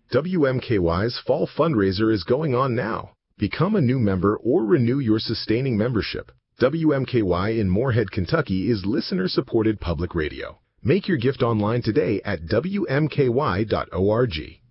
WMKY's fall fundraiser is going on now. Become a new member or renew your sustaining membership. WMKY in Moorhead, Kentucky is listener-supported public radio. Make your gift online today at WMKY.org.